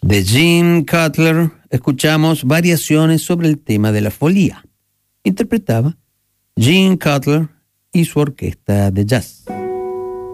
De Gene Cutler escuchamos variaciones sobre el tema de la folía. Interpretaba Gene Cutler y su orquesta de jazz.